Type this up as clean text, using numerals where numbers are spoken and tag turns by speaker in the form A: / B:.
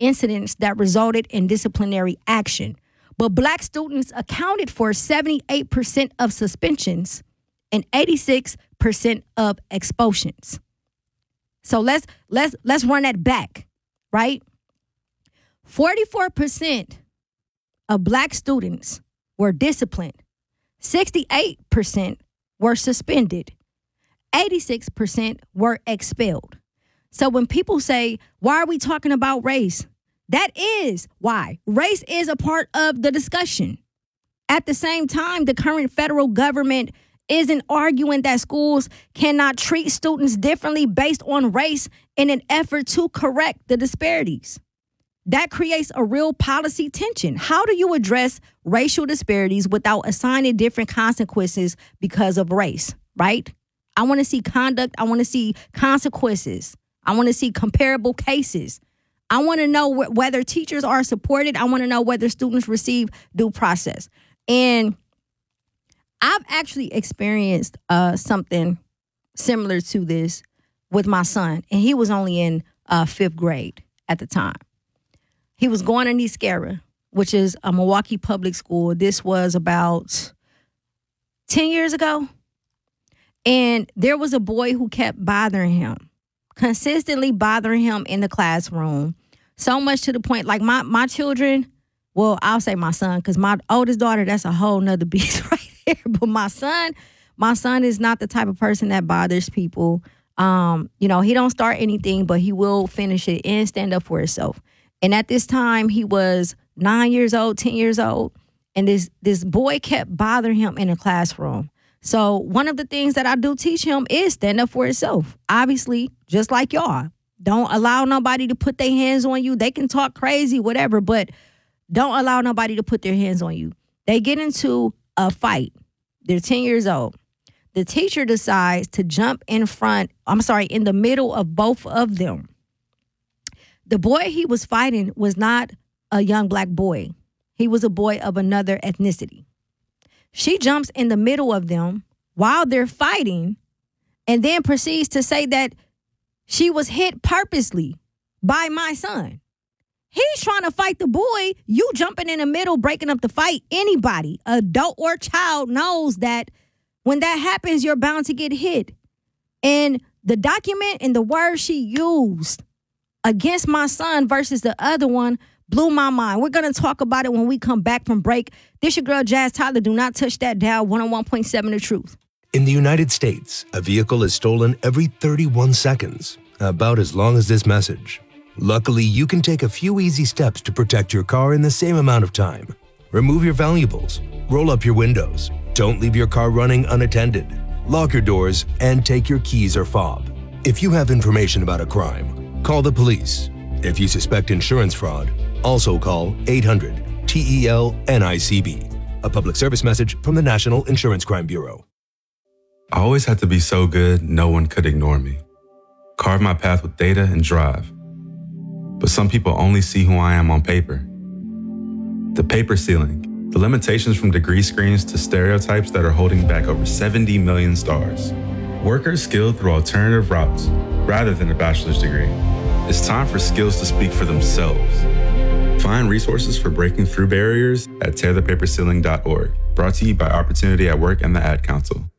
A: incidents that resulted in disciplinary action. But Black students accounted for 78% of suspensions and 86% of expulsions. So let's run that back, right? 44% of Black students were disciplined. 68% were suspended. 86% were expelled. So when people say, why are we talking about race? That is why. Race is a part of the discussion. At the same time, the current federal government isn't arguing that schools cannot treat students differently based on race in an effort to correct the disparities. That creates a real policy tension. How do you address racial disparities without assigning different consequences because of race, right? I want to see conduct. I want to see consequences. I want to see comparable cases. I want to know whether teachers are supported. I want to know whether students receive due process. And I've actually experienced something similar to this with my son, and he was only in 5th grade at the time. He was going to Niskara, which is a Milwaukee public school. This was about 10 years ago. And there was a boy who kept bothering him, consistently bothering him in the classroom. So much to the point, like my children, well, I'll say my son, because my oldest daughter, that's a whole nother beast right there. But my son is not the type of person that bothers people. He don't start anything, but he will finish it and stand up for himself. And at this time, he was 9 years old, 10 years old, and this boy kept bothering him in the classroom. So one of the things that I do teach him is stand up for himself. Obviously, just like y'all. Don't allow nobody to put their hands on you. They can talk crazy, whatever, but don't allow nobody to put their hands on you. They get into a fight. They're 10 years old. The teacher decides to jump in the middle of both of them. The boy he was fighting was not a young Black boy. He was a boy of another ethnicity. She jumps in the middle of them while they're fighting and then proceeds to say that she was hit purposely by my son. He's trying to fight the boy. You jumping in the middle, breaking up the fight. Anybody, adult or child, knows that when that happens, you're bound to get hit. And the document and the words she used against my son versus the other one blew my mind. We're going to talk about it when we come back from break. This your girl, Jazz Tyler. Do not touch that dial. 101.7 The Truth.
B: In the United States, a vehicle is stolen every 31 seconds, about as long as this message. Luckily, you can take a few easy steps to protect your car in the same amount of time. Remove your valuables, roll up your windows, don't leave your car running unattended, lock your doors, and take your keys or fob. If you have information about a crime, call the police. If you suspect insurance fraud, also call 800-TEL-NICB. A public service message from the National Insurance Crime Bureau.
C: I always had to be so good, no one could ignore me. Carve my path with data and drive. But some people only see who I am on paper. The paper ceiling, the limitations from degree screens to stereotypes that are holding back over 70 million stars. Workers skilled through alternative routes rather than a bachelor's degree. It's time for skills to speak for themselves. Find resources for breaking through barriers at tearthepaperceiling.org. Brought to you by Opportunity at Work and the Ad Council.